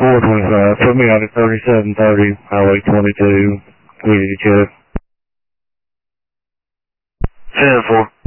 425. Put me out at 3730, Highway 22. We need to check. 10-4.